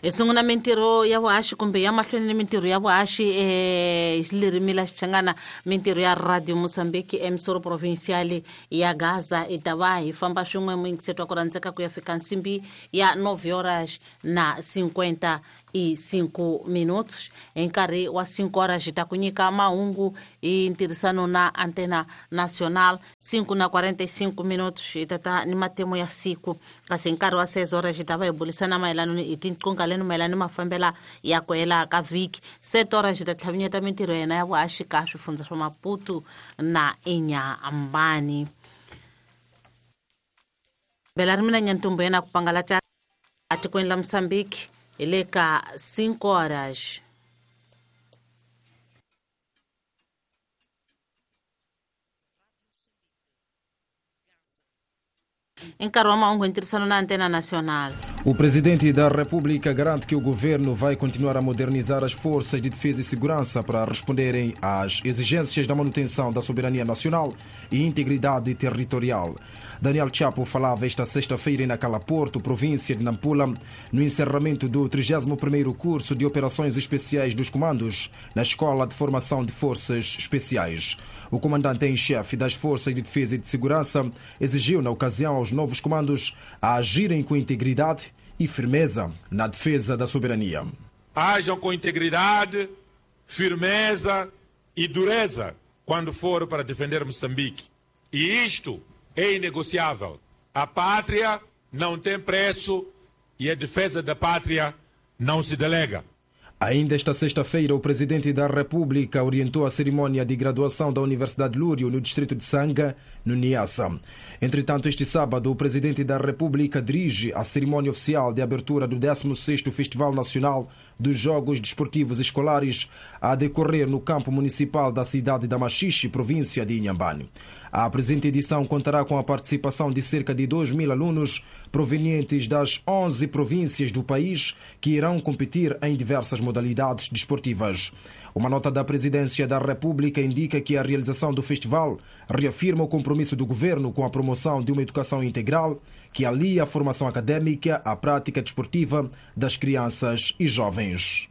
Sunguna mintirho ya vuhaxi kumbe ya mahlweni ni mintirho ya vuhaxi lirimila xichangana mintirho ya Radio Mozambique emisoro provincial ya Gaza i ta va hi famba swin'we muingiseto wa ku rhandzeka ku ya fika nsimbi ya 9 na 55 minutos hi nkarhi wa 5 hi ta ku nyika mahungu hi ntirhisano na Antena Nacional 5 na 45 minutos hi tata ni matemo ya siku kasi hi nkarhi wa 6 hi ta va hi bulisana mayelana ni tinqunga leni mayelana ni mafambela ya ku hela ka vhiki 7 hi ta tlhavinyeta mintirho yena ya vuhaxi ka swifundza swa Maputo na Inhambane bela ri mina nyantumbo yena ku pangalatsa atikweni la Mozambique hi le ka 5 em nkarhi mahungu interessando na Antena Nacional. O presidente da República garante que o governo vai continuar a modernizar as forças de defesa e segurança para responderem às exigências da manutenção da soberania nacional e integridade territorial. Daniel Chapo falava esta sexta-feira em Nacala Porto, província de Nampula, no encerramento do 31º curso de Operações Especiais dos Comandos na Escola de Formação de Forças Especiais. O comandante em chefe das Forças de Defesa e de Segurança exigiu na ocasião aos novos comandos a agirem com integridade e firmeza na defesa da soberania. Hajam com integridade, firmeza e dureza quando for para defender Moçambique. E isto é inegociável. A pátria não tem preço e a defesa da pátria não se delega. Ainda esta sexta-feira, o presidente da República orientou a cerimônia de graduação da Universidade Lúrio no distrito de Sanga, no Niassa. Entretanto, este sábado, o presidente da República dirige a cerimônia oficial de abertura do 16º Festival Nacional dos Jogos Desportivos Escolares a decorrer no campo municipal da cidade da Machixe, província de Inhambane. A presente edição contará com a participação de cerca de 2.000 alunos provenientes das 11 províncias do país que irão competir em diversas modalidades desportivas. Uma nota da Presidência da República indica que a realização do festival reafirma o compromisso do governo com a promoção de uma educação integral que alia a formação académica à prática desportiva das crianças e jovens.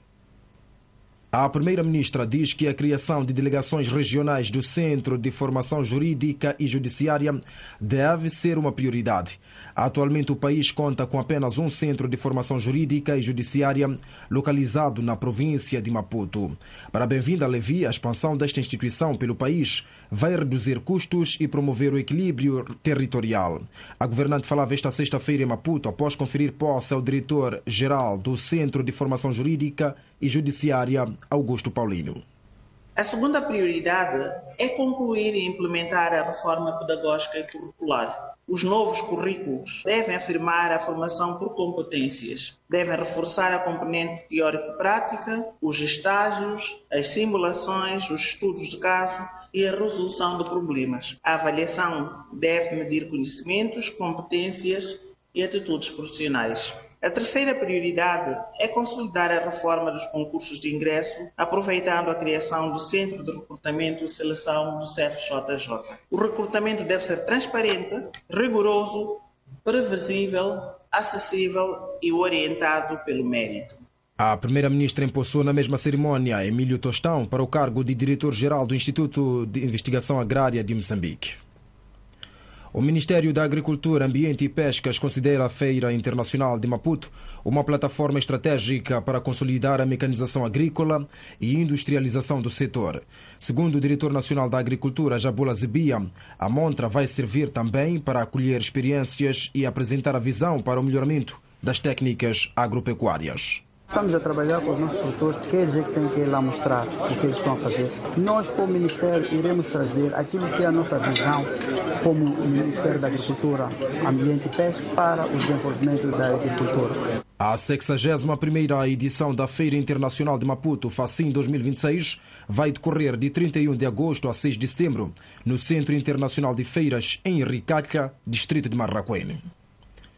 A primeira-ministra diz que a criação de delegações regionais do Centro de Formação Jurídica e Judiciária deve ser uma prioridade. Atualmente o país conta com apenas um Centro de Formação Jurídica e Judiciária localizado na província de Maputo. Para bem-vinda Levi, a expansão desta instituição pelo país vai reduzir custos e promover o equilíbrio territorial. A governante falava esta sexta-feira em Maputo após conferir posse ao diretor-geral do Centro de Formação Jurídica e Judiciária, Augusto Paulino. A segunda prioridade é concluir e implementar a reforma pedagógica e curricular. Os novos currículos devem afirmar a formação por competências, devem reforçar a componente teórico-prática, os estágios, as simulações, os estudos de caso e a resolução de problemas. A avaliação deve medir conhecimentos, competências e atitudes profissionais. A terceira prioridade é consolidar a reforma dos concursos de ingresso, aproveitando a criação do Centro de Recrutamento e Seleção do CFJJ. O recrutamento deve ser transparente, rigoroso, previsível, acessível e orientado pelo mérito. A primeira-ministra empossou na mesma cerimônia Emílio Tostão para o cargo de diretor-geral do Instituto de Investigação Agrária de Moçambique. O Ministério da Agricultura, Ambiente e Pescas considera a Feira Internacional de Maputo uma plataforma estratégica para consolidar a mecanização agrícola e industrialização do setor. Segundo o diretor nacional da Agricultura, Jabula Zebia, a montra vai servir também para acolher experiências e apresentar a visão para o melhoramento das técnicas agropecuárias. Estamos a trabalhar com os nossos produtores, que eles têm que ir lá mostrar o que eles estão a fazer. Nós, como Ministério, iremos trazer aquilo que é a nossa visão como Ministério da Agricultura, Ambiente e Pesca para o desenvolvimento da agricultura. A 61ª edição da Feira Internacional de Maputo, FACIM 2026, vai decorrer de 31 de agosto a 6 de setembro, no Centro Internacional de Feiras, em Ricaca, distrito de Marraquém.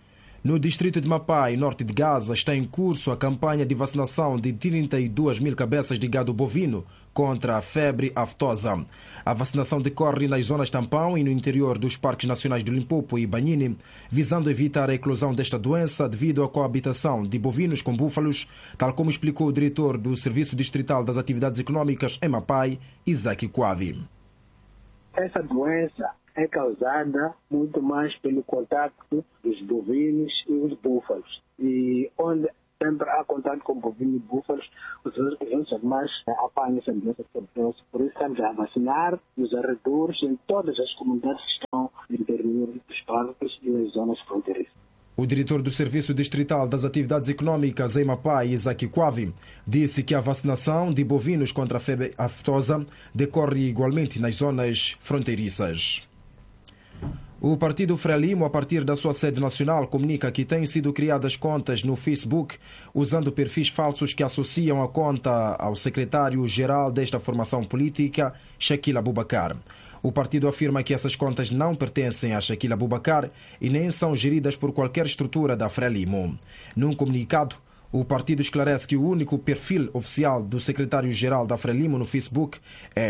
No distrito de Mapai, norte de Gaza, está em curso a campanha de vacinação de 32 mil cabeças de gado bovino contra a febre aftosa. A vacinação decorre nas zonas tampão e no interior dos parques nacionais de Limpopo e Banhine, visando evitar a eclosão desta doença devido à coabitação de bovinos com búfalos, tal como explicou o diretor do Serviço Distrital das Atividades Econômicas em Mapai, Isaac Quavi. Essa doença é causada muito mais pelo contato dos bovinos e os búfalos. E onde sempre há contato com bovinos e búfalos, os outros animais apanham essa doença. Por isso estamos a vacinar nos arredores, em todas as comunidades que estão no interior dos parques e nas zonas fronteiriças. O diretor do Serviço Distrital das Atividades Econômicas em Mapai, Isaac Quavi, disse que a vacinação de bovinos contra a febre aftosa decorre igualmente nas zonas fronteiriças. O partido Frelimo, a partir da sua sede nacional, comunica que têm sido criadas contas no Facebook usando perfis falsos que associam a conta ao secretário-geral desta formação política, Shakil Abubakar. O partido afirma que essas contas não pertencem a Shakil Abubakar e nem são geridas por qualquer estrutura da Frelimo. Num comunicado, o partido esclarece que o único perfil oficial do secretário-geral da Frelimo no Facebook é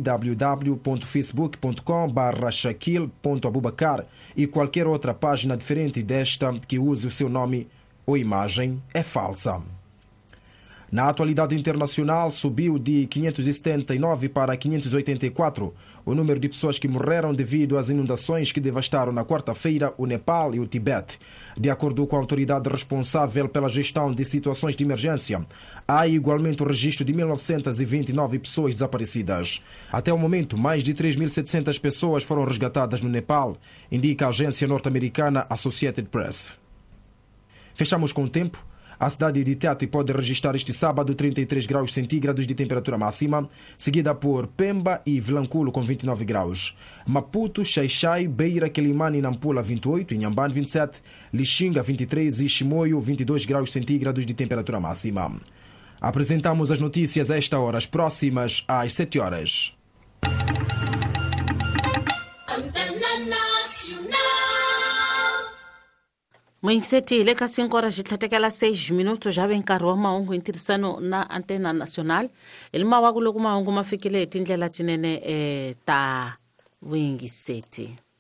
www.facebook.com/shakil.abubakar e qualquer outra página diferente desta que use o seu nome ou imagem é falsa. Na atualidade internacional, subiu de 579 para 584 o número de pessoas que morreram devido às inundações que devastaram na quarta-feira o Nepal e o Tibete. De acordo com a autoridade responsável pela gestão de situações de emergência, há igualmente o registro de 1929 pessoas desaparecidas. Até o momento, mais de 3.700 pessoas foram resgatadas no Nepal, indica a agência norte-americana Associated Press. Fechamos com o tempo. A cidade de Tete pode registrar este sábado 33 graus centígrados de temperatura máxima, seguida por Pemba e Vilanculo com 29 graus. Maputo, Xai-Xai, Beira, Quelimane e Nampula 28, Inhambane 27, Lixinga 23 e Chimoio 22 graus centígrados de temperatura máxima. Apresentamos as notícias a esta hora, as próximas às 7 horas. Mwinseti leka 5 horas de tlatekela 6 minutos já vem carro maungu interessano na antena nacional. Ele mawagulo kuma maungu mafikile tindlela tinene ta wingi seti.